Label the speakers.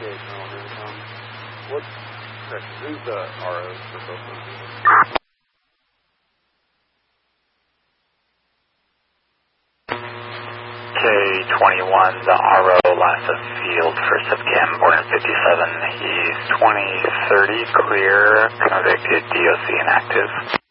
Speaker 1: What section? Who's the ROs for both of these?
Speaker 2: K21, the RO last of field for SIPCAM, border 57. He's 2030, clear, convicted, DOC inactive.